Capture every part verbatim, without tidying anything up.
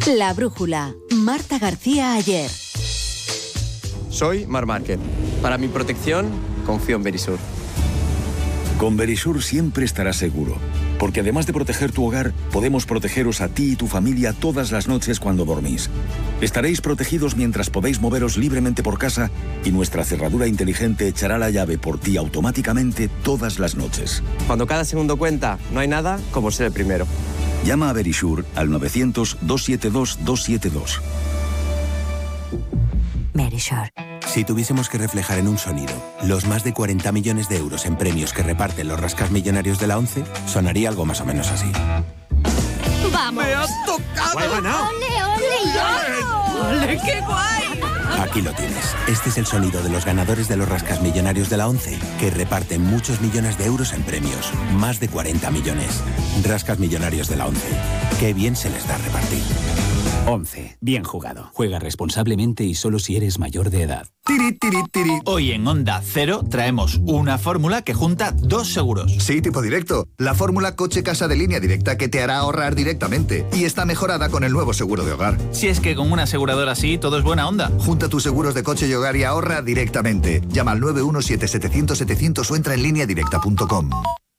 La brújula. Marta García Ayer. Soy Mar Márquez. Para mi protección, confío en Verisur. Con Verisur siempre estarás seguro, porque además de proteger tu hogar, podemos protegeros a ti y tu familia todas las noches cuando dormís. Estaréis protegidos mientras podéis moveros libremente por casa y nuestra cerradura inteligente echará la llave por ti automáticamente todas las noches. Cuando cada segundo cuenta, no hay nada como ser el primero. Llama a Verisur al novecientos, doscientos setenta y dos, doscientos setenta y dos. Verisur. Si tuviésemos que reflejar en un sonido los más de cuarenta millones de euros en premios que reparten los rascasmillonarios de la ONCE, sonaría algo más o menos así. ¡Vamos! ¡Me has tocado! ¡He ganado! ¡Ole, ole, ¡Ole, qué guay! Aquí lo tienes. Este es el sonido de los ganadores de los rascasmillonarios de la ONCE, que reparten muchos millones de euros en premios. Más de cuarenta millones. Rascasmillonarios de la ONCE. Qué bien se les da repartir. ONCE. Bien jugado. Juega responsablemente y solo si eres mayor de edad. Tiri, tiri, tiri. Hoy en Onda Cero traemos una fórmula que junta dos seguros. Sí, tipo directo. La fórmula coche-casa de Línea Directa que te hará ahorrar directamente. Y está mejorada con el nuevo seguro de hogar. Si es que con una aseguradora así todo es buena onda. Junta tus seguros de coche y hogar y ahorra directamente. Llama al nueve uno siete, setecientos, setecientos o entra en línea directa punto com.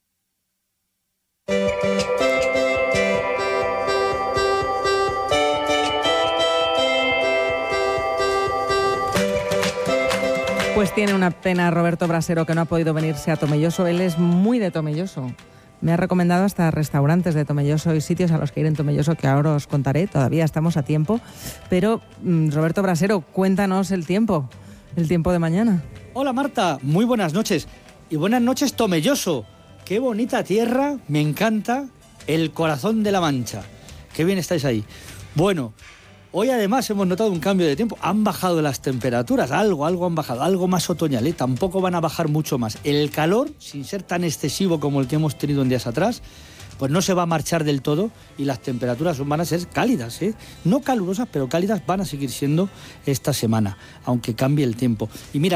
Pues tiene una pena Roberto Brasero que no ha podido venirse a Tomelloso. Él es muy de Tomelloso. Me ha recomendado hasta restaurantes de Tomelloso y sitios a los que ir en Tomelloso que ahora os contaré. Todavía estamos a tiempo. Pero, mmm, Roberto Brasero, cuéntanos el tiempo, el tiempo de mañana. Hola Marta, muy buenas noches. Y buenas noches Tomelloso. Qué bonita tierra, me encanta el corazón de la Mancha. Qué bien estáis ahí. Bueno, hoy además hemos notado un cambio de tiempo. Han bajado las temperaturas, algo, algo han bajado, algo más otoñal, ¿eh? Tampoco van a bajar mucho más. El calor, sin ser tan excesivo como el que hemos tenido en días atrás, pues no se va a marchar del todo y las temperaturas van a ser cálidas, ¿eh? No calurosas, pero cálidas van a seguir siendo esta semana, aunque cambie el tiempo. Y mira,